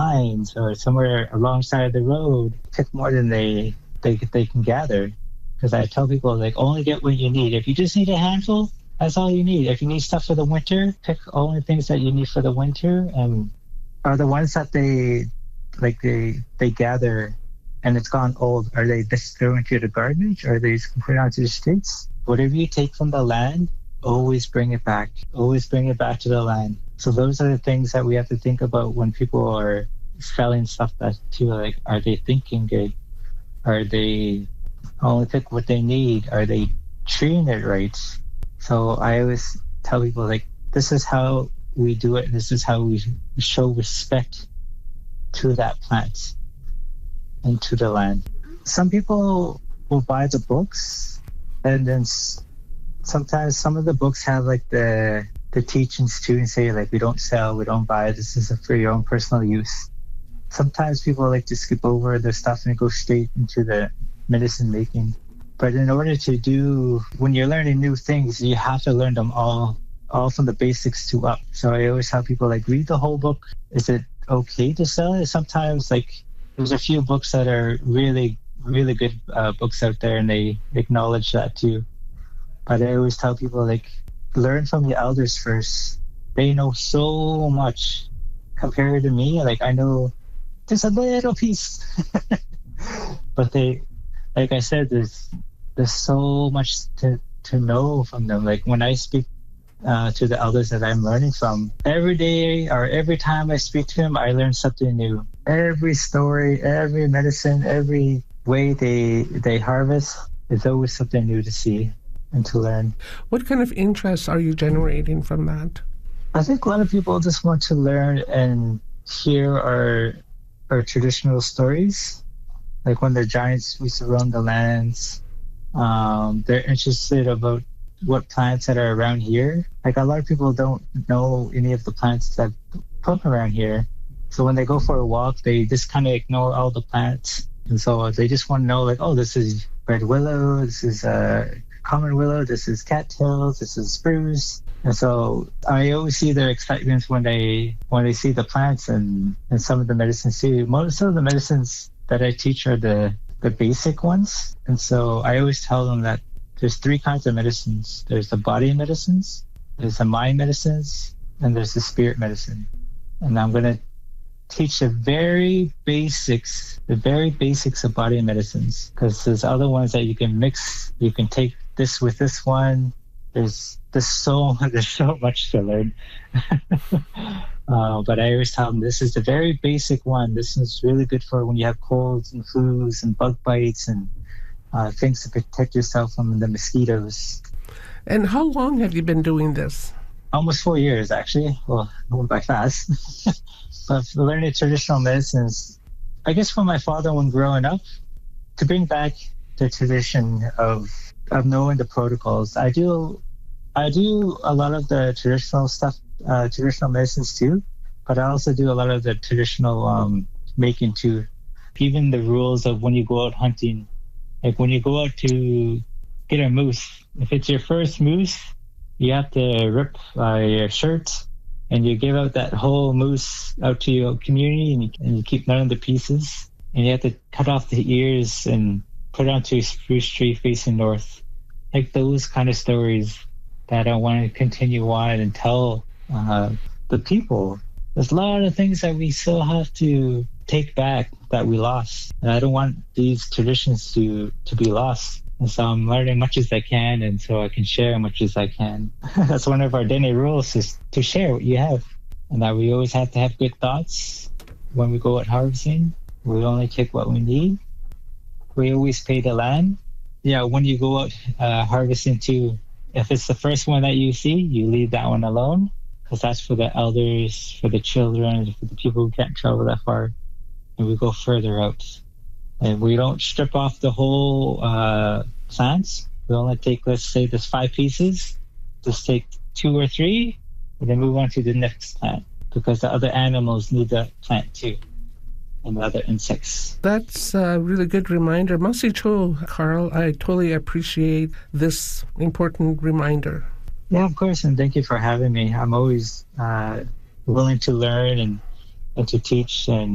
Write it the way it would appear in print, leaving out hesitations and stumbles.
mines or somewhere alongside the road, pick more than they can gather. Because I tell people, like, only get what you need. If you just need a handful, that's all you need. If you need stuff for the winter, pick only things that you need for the winter, and are the ones that they gather and it's gone old. Are they just throwing into the garbage, or are they just put it onto the streets? Whatever you take from the land, always bring it back. Always bring it back to the land. So those are the things that we have to think about when people are selling stuff that too. Like, are they thinking good? Are they only pick what they need? Are they treating it right? So I always tell people, like, this is how we do it. This is how we show respect to that plant and to the land. Some people will buy the books, and then sometimes some of the books have like the teachings too, and say, like, we don't sell, we don't buy, this is for your own personal use. Sometimes people like to skip over the stuff and go straight into the medicine making. But in order to do, when you're learning new things, you have to learn them all from the basics to up. So I always tell people, like, read the whole book. Is it okay to sell it? Sometimes, like, there's a few books that are really, really good books out there, and they acknowledge that too. But I always tell people, like, learn from the elders first. They know so much compared to me. Like, I know just a little piece. But they, like I said, there's so much to know from them. Like, when I speak to the elders that I'm learning from, every day or every time I speak to them, I learn something new. Every story, every medicine, every way they harvest, is always something new to see and to learn. What kind of interest are you generating from that? I think a lot of people just want to learn and hear our traditional stories. Like, when the giants used to roam the lands, they're interested about what plants that are around here. Like, a lot of people don't know any of the plants that come around here. So when they go for a walk, they just kind of ignore all the plants. And so they just want to know, like, oh, this is red willow, this is common willow, this is cattails, this is spruce. And so I always see their excitement when they see the plants and some of the medicines too. Most of the medicines that I teach are the basic ones. And so I always tell them that there's 3 kinds of medicines. There's the body medicines, there's the mind medicines, and there's the spirit medicine. And I'm going to teach the very basics of body medicines, because there's other ones that you can mix. You can take this with this one. There's so much to learn. But I always tell them, this is the very basic one. This is really good for when you have colds and flus and bug bites and things to protect yourself from the mosquitoes. And how long have you been doing this? Almost 4 years, actually. Well, it went by fast. But learning traditional medicines, I guess, from my father when growing up, to bring back the tradition of knowing the protocols. I do a lot of the traditional stuff, traditional medicines too, but I also do a lot of the traditional making too. Even the rules of when you go out hunting, like when you go out to get a moose, if it's your first moose, you have to rip your shirt and you give out that whole moose out to your community, and you keep none of the pieces, and you have to cut off the ears and put it onto a spruce tree facing north. Like those kind of stories that I want to continue on and tell the people. There's a lot of things that we still have to take back that we lost. And I don't want these traditions to be lost. And so I'm learning much as I can, and so I can share as much as I can. That's one of our Dene rules, is to share what you have. And that we always have to have good thoughts when we go out harvesting. We only take what we need. We always pay the land. Yeah, when you go out harvesting too, if it's the first one that you see, you leave that one alone, because that's for the elders, for the children, for the people who can't travel that far. And we go further out. And we don't strip off the whole plants. We only take, let's say there's 5 pieces, just take 2 or 3, and then move on to the next plant, because the other animals need the plant too, and the other insects. That's a really good reminder. Masi cho, Carl. I totally appreciate this important reminder. Yeah, of course, and thank you for having me. I'm always willing to learn and to teach and